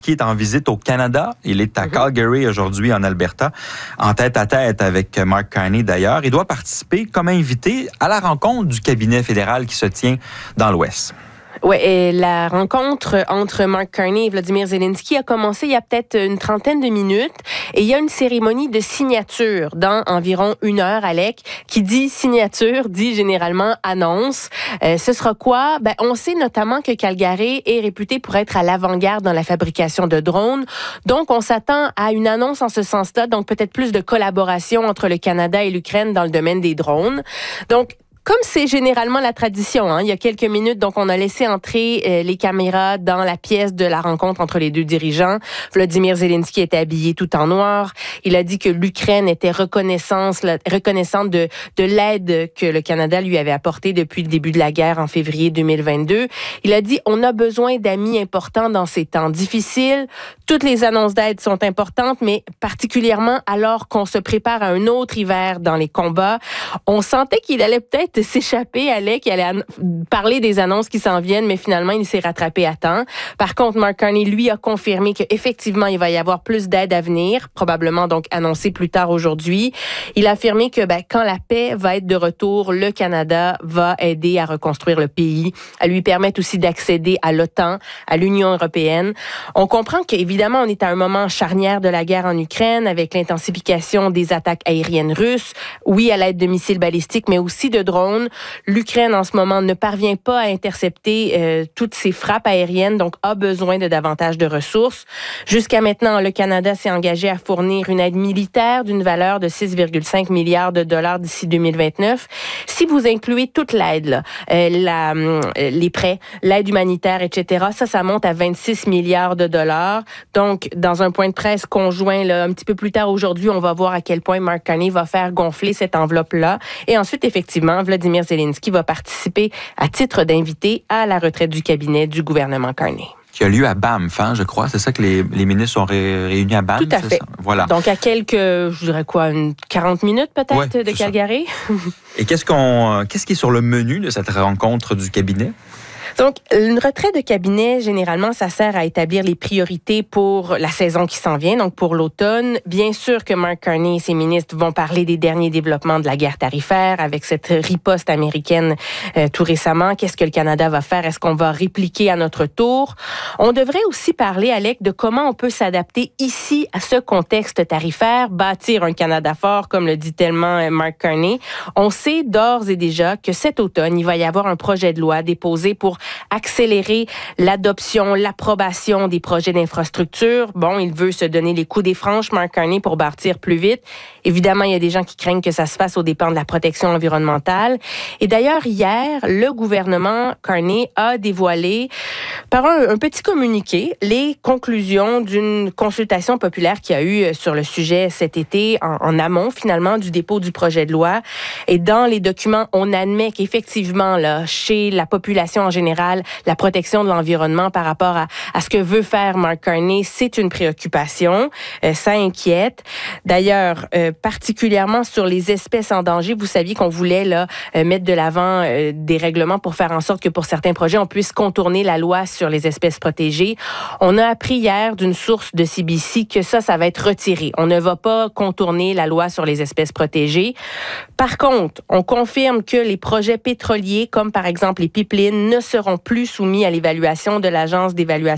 qui est en visite au Canada. Il est à Calgary aujourd'hui, en Alberta, en tête-à-tête avec Mark Carney d'ailleurs. Il doit participer comme invité à la rencontre du cabinet fédéral qui se tient dans l'Ouest. Oui, et la rencontre entre Mark Carney et Vladimir Zelensky a commencé il y a peut-être une trentaine de minutes. Et il y a une cérémonie de signature dans environ 1 heure, Alec. Qui dit signature, dit généralement annonce. Ce sera quoi? On sait notamment que Calgary est réputé pour être à l'avant-garde dans la fabrication de drones. Donc, on s'attend à une annonce en ce sens-là. Donc, peut-être plus de collaboration entre le Canada et l'Ukraine dans le domaine des drones. Donc, comme c'est généralement la tradition, il y a quelques minutes, donc on a laissé entrer les caméras dans la pièce de la rencontre entre les deux dirigeants. Vladimir Zelensky était habillé tout en noir. Il a dit que l'Ukraine était reconnaissante de l'aide que le Canada lui avait apportée depuis le début de la guerre en février 2022. Il a dit « On a besoin d'amis importants dans ces temps difficiles. Toutes les annonces d'aide sont importantes, mais particulièrement alors qu'on se prépare à un autre hiver dans les combats. » On sentait qu'il allait peut-être s'échapper, Alec, il allait parler des annonces qui s'en viennent, mais finalement, il s'est rattrapé à temps. Par contre, Mark Carney, lui, a confirmé qu'effectivement, il va y avoir plus d'aide à venir, probablement donc annoncé plus tard aujourd'hui. Il a affirmé que quand la paix va être de retour, le Canada va aider à reconstruire le pays, à lui permettre aussi d'accéder à l'OTAN, à l'Union européenne. On comprend qu'évidemment, on est à un moment charnière de la guerre en Ukraine, avec l'intensification des attaques aériennes russes, oui, à l'aide de missiles balistiques, mais aussi de drones. L'Ukraine, en ce moment, ne parvient pas à intercepter toutes ces frappes aériennes, donc a besoin de davantage de ressources. Jusqu'à maintenant, le Canada s'est engagé à fournir une aide militaire d'une valeur de 6,5 milliards de dollars d'ici 2029. Si vous incluez toute l'aide, les prêts, l'aide humanitaire, etc., ça monte à 26 milliards de dollars. Donc, dans un point de presse conjoint, un petit peu plus tard aujourd'hui, on va voir à quel point Mark Carney va faire gonfler cette enveloppe-là. Et ensuite, effectivement, Vladimir Zelensky va participer à titre d'invité à la retraite du cabinet du gouvernement Carney. Qui a lieu à Banff, je crois. C'est ça que les ministres sont réunis à Banff? Tout à fait. Voilà. Donc, à quelques, 40 minutes peut-être de Calgary. Et qu'est-ce qui est sur le menu de cette rencontre du cabinet? Donc, une retraite de cabinet, généralement, ça sert à établir les priorités pour la saison qui s'en vient, donc pour l'automne. Bien sûr que Mark Carney et ses ministres vont parler des derniers développements de la guerre tarifaire avec cette riposte américaine tout récemment. Qu'est-ce que le Canada va faire? Est-ce qu'on va répliquer à notre tour? On devrait aussi parler, Alec, de comment on peut s'adapter ici à ce contexte tarifaire, bâtir un Canada fort, comme le dit tellement Mark Carney. On sait d'ores et déjà que cet automne, il va y avoir un projet de loi déposé pour accélérer l'adoption, l'approbation des projets d'infrastructure. Bon, il veut se donner les coups des franches, Mark Carney, pour bâtir plus vite. Évidemment, il y a des gens qui craignent que ça se fasse aux dépens de la protection environnementale. Et d'ailleurs, hier, le gouvernement Carney a dévoilé, par un petit communiqué, les conclusions d'une consultation populaire qu'il y a eu sur le sujet cet été, en amont, finalement, du dépôt du projet de loi. Et dans les documents, on admet qu'effectivement, chez la population en général, la protection de l'environnement par rapport à ce que veut faire Mark Carney, c'est une préoccupation. Ça inquiète. D'ailleurs, particulièrement sur les espèces en danger, vous saviez qu'on voulait mettre de l'avant des règlements pour faire en sorte que pour certains projets, on puisse contourner la loi sur les espèces protégées. On a appris hier d'une source de CBC que ça va être retiré. On ne va pas contourner la loi sur les espèces protégées. Par contre, on confirme que les projets pétroliers, comme par exemple les pipelines, ne seront plus soumis à l'évaluation de l'Agence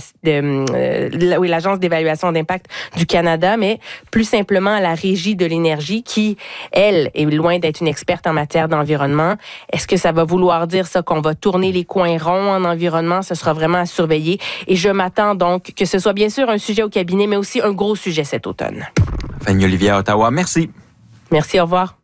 d'évaluation d'impact du Canada, mais plus simplement à la Régie de l'énergie qui, elle, est loin d'être une experte en matière d'environnement. Est-ce que ça va vouloir dire ça qu'on va tourner les coins ronds en environnement? Ce sera vraiment à surveiller. Et je m'attends donc que ce soit bien sûr un sujet au cabinet, mais aussi un gros sujet cet automne. Fanny Olivier à Ottawa, merci. Merci, au revoir.